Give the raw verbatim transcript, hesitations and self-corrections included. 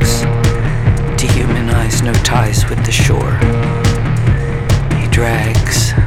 lies, dehumanize, no ties with the shore. He drags